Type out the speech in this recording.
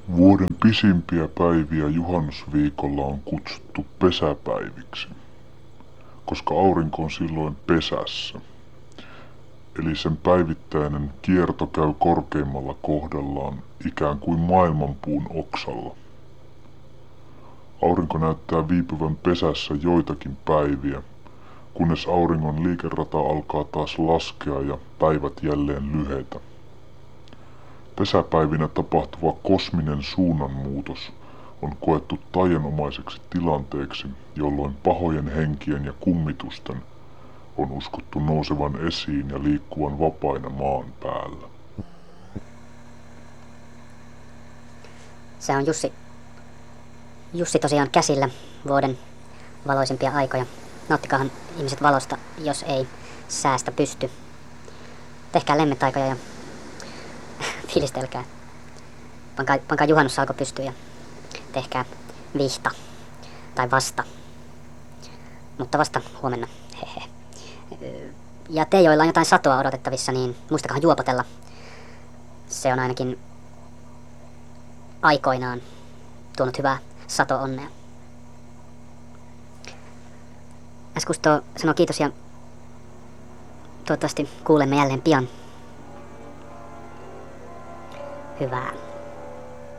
Vuoden pisimpiä päiviä juhannusviikolla on kutsuttu pesäpäiviksi, koska aurinko on silloin pesässä. Eli sen päivittäinen kierto käy korkeimmalla kohdallaan ikään kuin maailmanpuun oksalla. Aurinko näyttää viipyvän pesässä joitakin päiviä, kunnes auringon liikerata alkaa taas laskea ja päivät jälleen lyhetä. Pesäpäivinä tapahtuva kosminen suunnanmuutos on koettu taianomaiseksi tilanteeksi, jolloin pahojen henkien ja kummitusten on uskottu nousevan esiin ja liikkuvan vapaina maan päällä. Se on Jussi. Jussi tosiaan käsillä vuoden valoisimpia aikoja. Nauttikaahan ihmiset valosta, jos ei säästä pysty. Tehkää lemmetaikoja ja fiilistelkää. Pankaa juhannussalko pystyyn ja tehkää vihta tai vasta. Mutta vasta huomenna. Hehe. Ja te, joilla on jotain satoa odotettavissa, niin muistakaa juopotella. Se on ainakin aikoinaan tuonut hyvää sato-onnea. Äskusto sanoo kiitos ja toivottavasti kuulemme jälleen pian. Hyvää.